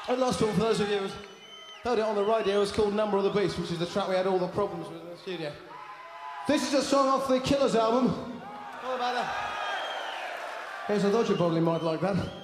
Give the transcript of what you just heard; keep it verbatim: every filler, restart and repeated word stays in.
And last one, for those of you who heard it on the radio, it's called Number of the Beast, which is the track we had all the problems with in the studio. This is a song off the Killers album. All about that. Here's a thought you probably might like that.